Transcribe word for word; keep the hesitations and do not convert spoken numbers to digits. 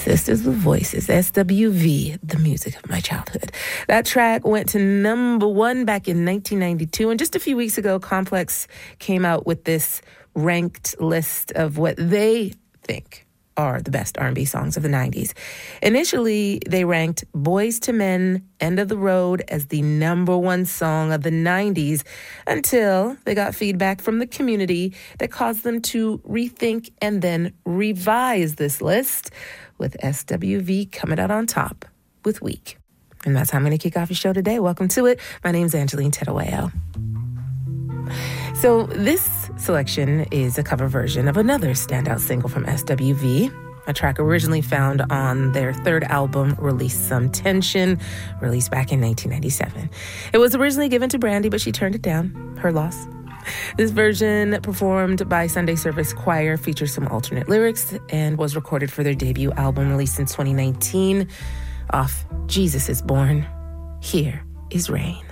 Sisters with Voices, S W V, the music of my childhood. That track went to number one back in nineteen ninety-two, and just a few weeks ago, Complex came out with this ranked list of what they think are the best R and B songs of the nineties. Initially, they ranked Boyz two Men, End of the Road as the number one song of the nineties until they got feedback from the community that caused them to rethink and then revise this list, with S W V coming out on top with Weak. And that's how I'm going to kick off your show today. Welcome to it. My name's Angeline Tedoeo. So this selection is a cover version of another standout single from S W V, a track originally found on their third album, Release Some Tension, released back in nineteen ninety-seven. It was originally given to Brandy, but she turned it down. Her loss. This version, performed by Sunday Service Choir, features some alternate lyrics and was recorded for their debut album released in twenty nineteen off Jesus Is Born. Here is Rain.